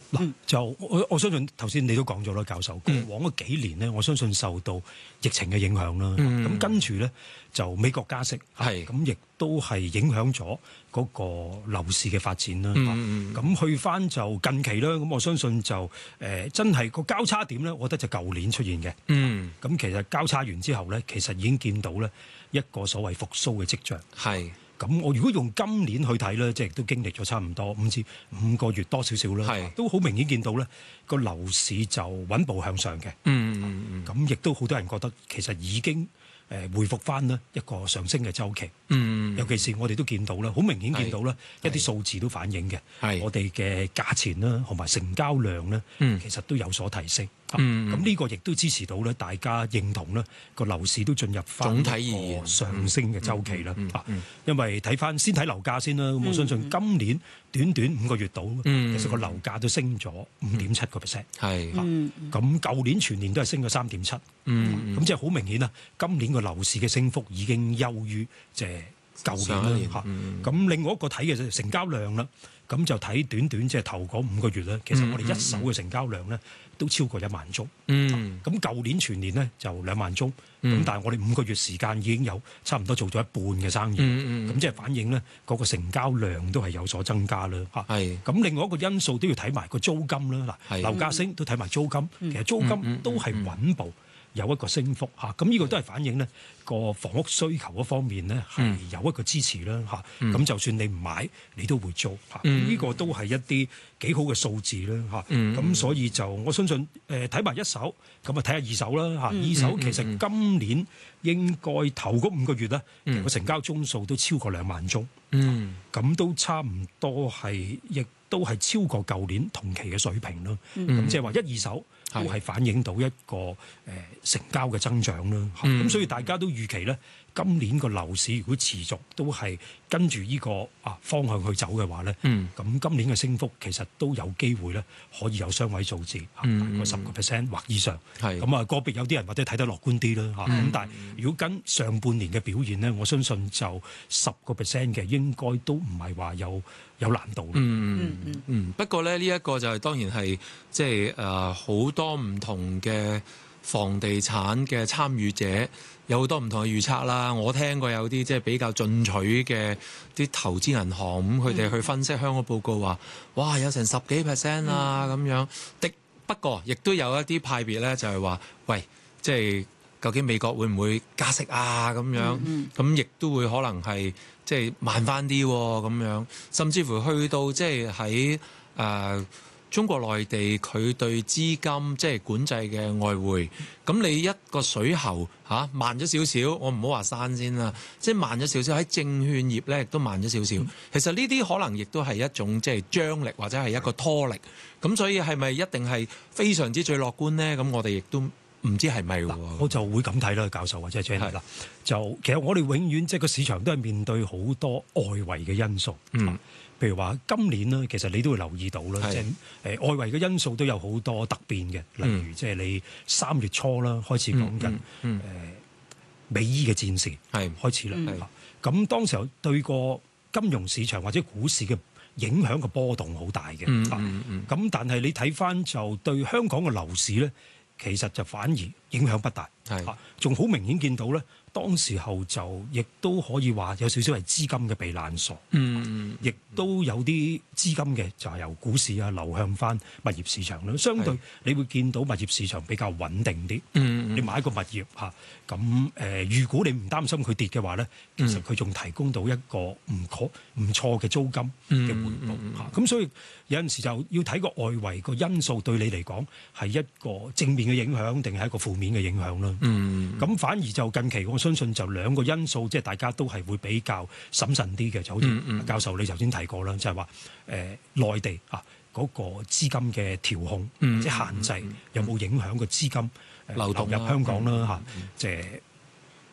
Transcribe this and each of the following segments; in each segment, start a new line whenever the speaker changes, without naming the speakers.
就我相信頭先你都講咗啦，教授過往嗰幾年呢，我相信受到疫情嘅影響啦。咁跟住呢，就美國加息，咁亦都係影響咗嗰個樓市嘅發展啦。咁去翻就近期啦，咁我相信就真係個交叉點呢，我覺得就舊年出現嘅。咁其實交叉完之後呢，其實已經見到呢一個所謂復甦嘅跡象。咁我如果用今年去睇咧，即係都經歷咗差唔多5個月多少少啦，都好明顯見到咧個樓市就穩步向上嘅。咁亦都好多人覺得其實已經恢復翻呢一個上升嘅週期。尤其是我哋都見到啦，好明顯見到啦，一啲數字都反映嘅，我哋嘅價錢啦同埋成交量咧，其實都有所提升。咁呢個亦都支持到咧，大家認同咧個樓市都進入翻一個上升嘅週期啦。因為先睇樓價先啦，咁我相信今年短5個月度，其實個樓價都升咗5.7%。咁舊年全年都係升咗3.7%。咁即係好明顯啦，今年個樓市嘅升幅已經優於即係舊年啦。咁另外一個睇嘅就係成交量啦。咁就睇短即係頭嗰5個月咧，其實我哋一手嘅成交量咧都超過1萬宗。咁舊年全年咧就2萬宗。咁但係我哋5個月時間已經有差唔多做咗一半嘅生意。咁即係反映咧嗰個成交量都係有所增加啦。咁另外一個因素都要睇埋個租金啦。樓價升都睇埋租金。其實租金都係穩步有一個升幅嚇，咁呢個都係反映呢個房屋需求嗰方面呢係有一個支持啦嚇。咁就算你唔買，你都會租嚇。呢個都係一啲幾好嘅數字啦嚇。咁所以就我相信睇埋一手，咁啊睇下二手啦嚇。二手其實今年應該頭嗰5個月呢，其實個成交宗數都超過2萬宗。咁都差唔多係，亦都係超過舊年同期嘅水平咯。咁即係話一二手都係反映到一個成交嘅增長啦。咁所以大家都預期咧，今年個樓市如果持續都係跟住呢個方向去走嘅話咧，咁今年嘅升幅其實都有機會咧可以有雙位數字，大概10% 或以上。咁啊個別有啲人或者睇得樂觀啲啦嚇。咁但係如果跟上半年嘅表現咧，我相信就10% 嘅應該都唔係話有難度。
不過咧呢一個就係當然係即係好多唔同嘅房地產嘅參與者有好多唔同嘅預測啦。我聽過有啲即係比較進取嘅啲投資銀行咁，佢哋去分析香港報告話，哇有成10幾% 啊咁樣的。不過亦都有一啲派別咧，就係話，喂，即係究竟美國會唔會加息啊？咁樣咁亦都會可能係即係慢翻啲咁樣，甚至乎去到即係喺中國內地佢對資金即係管制嘅外匯，咁你一個水喉慢咗少少，我唔好話山先啦，即係慢咗少少，喺證券業咧亦都慢咗少少。其實呢啲可能亦都係一種即係張力或者係一個拖力。咁所以係咪一定係非常之最樂觀呢？咁我哋亦都唔知係咪喎。
我就會咁睇啦，教授或者 Jenny 啦。就其實我哋永遠即係個市場都係面對好多外圍嘅因素。譬如話今年呢，其實你都會留意到啦，即係外圍嘅因素都有好多突變嘅，例如即係你3月初啦開始講緊美伊嘅戰事開始啦。咁當時候對個金融市場或者股市嘅影響嘅波動好大嘅。咁但係你睇翻就對香港嘅樓市咧，其實就反而影響不大。仲好明顯見到咧，當時候就亦都可以話有少少係資金嘅避難所，亦都有啲資金嘅就係由股市流向翻物業市場啦。相對你會見到物業市場比較穩定啲。你買一個物業咁如果你唔擔心佢跌嘅話咧，其實佢仲提供到一個唔錯嘅租金嘅回報。咁所以有陣時就要睇個外圍個因素對你嚟講係一個正面嘅影響定係一個負面嘅影響啦。咁反而就近期我相信就兩個因素，即係大家都係會比較審慎啲嘅，就好似教授你頭先提過啦，就係話內地嗰個資金嘅調控即係限制有冇影響個資金流動入香港啦即係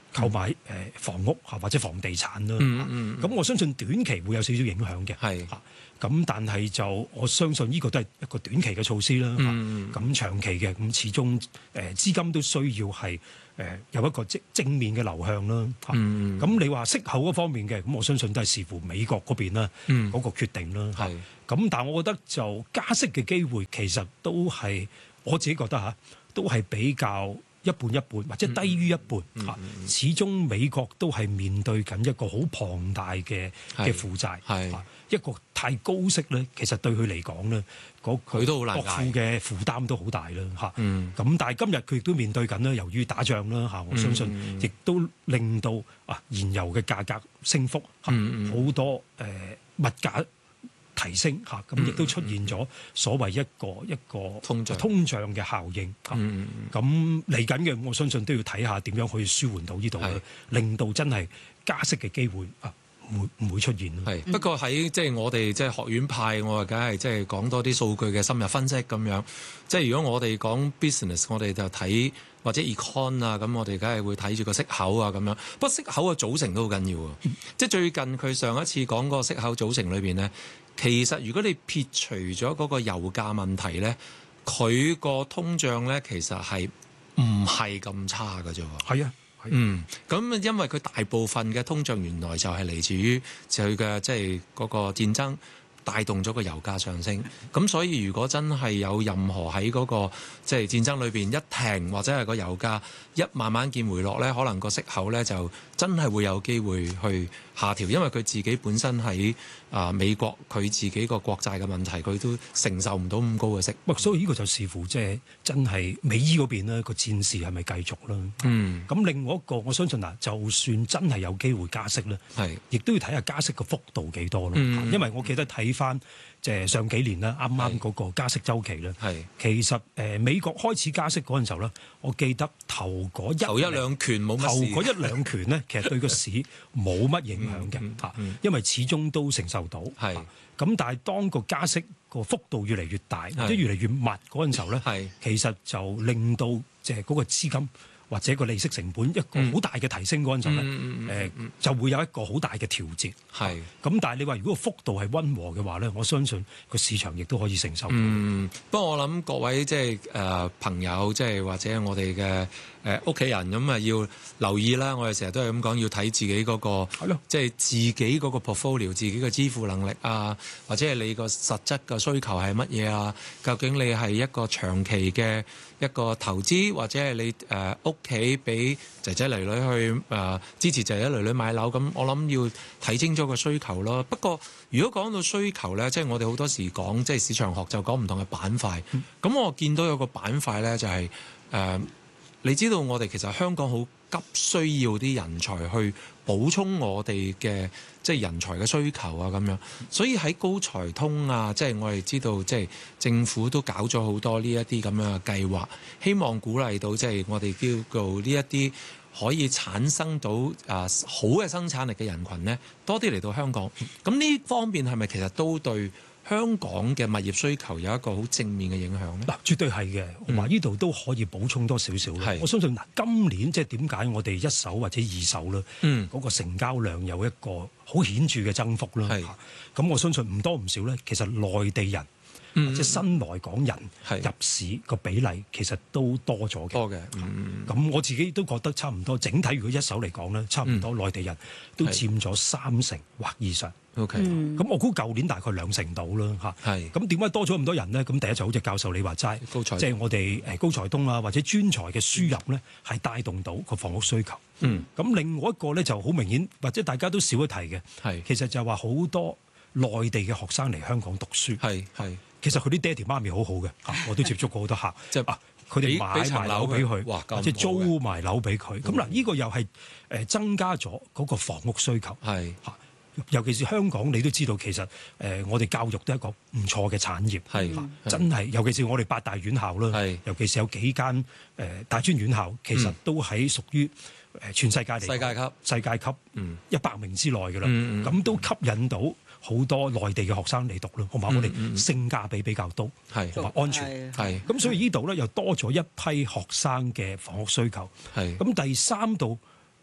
購買房屋或者房地產啦。咁我相信短期會有少少影響嘅。咁但係就我相信呢個都係一個短期嘅措施啦。咁長期嘅咁始終資金都需要係有一個正面嘅流向啦。咁你話息口嗰方面嘅，咁我相信都係視乎美國嗰邊啦嗰個決定啦。咁但係我覺得就加息嘅機會其實都係我自己覺得都係比較一半一半或者低於一半。始終美國都係面對緊一個好龐大嘅負債。一個太高息咧，其實對佢嚟講咧，佢都好難，國庫嘅負擔都好大啦嚇。咁但係今日佢亦都面對緊啦，由於打仗啦嚇，我相信亦都令到燃油嘅價格升幅好多物價提升嚇，咁亦都出現咗所謂一個通脹嘅效應。咁嚟緊嘅，我相信都要睇下點樣可以舒緩到呢度咧，令到真係加息嘅機會唔會出現咯。
不過喺即係我哋即係學院派，我梗係即係講多啲數據嘅深入分析咁樣。即係如果我哋講 business，我哋就睇或者 econ 啊，咁我哋梗係會睇住個息口啊咁樣。不過息口嘅組成都好緊要啊。即係最近佢上一次講個息口組成裏邊呢，其實如果你撇除咗嗰個油價問題呢，佢個通脹呢其實係唔係咁差㗎啫喎。咁因為佢大部分嘅通脹原來就係嚟自於佢嘅即係嗰個戰爭帶動咗個油價上升，咁所以如果真係有任何喺嗰個即係戰爭裏邊一停，或者係個油價一慢慢見回落咧，可能個息口咧就真係會有機會去下調，因為佢自己本身喺美國佢自己個國債嘅問題，佢都承受唔到咁高嘅息。
所以呢個就視乎即係真係美伊嗰邊咧個戰事係咪繼續啦？咁另外一個我相信就算真係有機會加息咧，亦都要睇下加息嘅幅度幾多咯。因為我記得睇翻即係上幾年啦，啱啱嗰個加息週期咧，其實美國開始加息嗰陣時候咧，我記得頭一兩拳冇乜事，頭嗰一兩拳咧，其實對個市冇乜影響嘅因為始終都承受到。咁但係當個加息個幅度越嚟越大，或者越嚟越密嗰陣時候咧，其實就令到即係嗰個資金或者個利息成本一個好大嘅提升嗰陣時候咧，就會有一個好大嘅調節。咁但係你話如果個幅度係溫和嘅話咧，我相信個市場亦都可以承受到。
不過我諗各位即係朋友，即係或者我哋嘅屋企人咁要留意啦。我哋成日都係咁講，要睇自己嗰個即係自己嗰個 portfolio， 自己嘅支付能力啊，或者係你個實質嘅需求係乜嘢啊？究竟你係一個長期嘅一個投資，或者係你屋企俾仔仔女女去支持仔仔女女買樓，咁我諗要睇清楚個需求咯。不過如果講到需求咧，即係我哋好多時講即係市場學就講唔同嘅板塊。咁我見到有個板塊咧就係你知道我哋其實香港好急需要啲人才去補充我哋嘅即係人才嘅需求啊咁樣，所以喺高才通啊，即係我哋知道即係政府都搞咗好多呢一啲咁樣嘅計劃，希望鼓勵到即係我哋叫做呢一啲可以產生到好嘅生產力嘅人群呢，多啲嚟到香港。咁呢方面係咪其實都對香港嘅物業需求有一個好正面嘅影響呢？
絕對係嘅。我話呢度都可以補充多少少。我相信今年即係點解我哋一手或者二手咧，嗰個成交量有一個好顯著嘅增幅啦。咁我相信唔多唔少咧，其實內地人即係新來港人入市個比例其實都多咗嘅。多嘅。咁我自己都覺得差唔多。整體如果一手嚟講咧，差唔多內地人都佔咗30%或以上。咁我估舊年大概2成到啦嚇。咁點解多咗咁多人呢？咁第一就好似教授你話齋，即係我哋高才通啊或者專才嘅輸入呢，係帶動到個房屋需求。咁另外一個呢就好明顯，或者大家都少一提嘅，其實就係話好多內地嘅學生嚟香港讀書。其實佢啲爹哋媽咪好好嘅，我都接觸過好多客，即係佢哋買埋樓俾佢，或者租埋樓俾佢。咁嗱，呢個又係增加咗嗰個房屋需求。尤其是香港，你都知道其實我哋教育都係一個唔錯嘅產業，真係。尤其是我哋8大院校啦，尤其是有幾間大專院校，其實都喺屬於全世界嚟世界級100名之內㗎啦。咁都吸引到好多內地嘅學生嚟讀咯，同埋我哋性價比比較高，同埋安全。咁所以呢度咧又多咗一批學生嘅房屋需求。咁第三度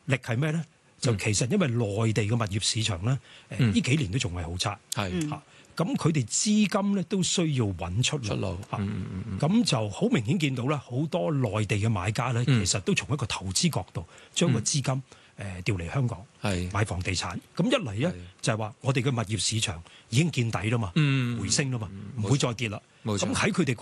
力係咩咧？就其實因為內地嘅物業市場咧，呢幾年都仲係好差，
係
嚇。咁佢哋資金咧都需要揾出路，咁就好明顯見到啦，好多內地嘅買家咧，其實都從一個投資角度將個資金調嚟香港買房地產。咁一嚟咧就係話我哋嘅物業市場已經見底啦嘛，回升啦嘛，唔會再跌啦。咁喺佢哋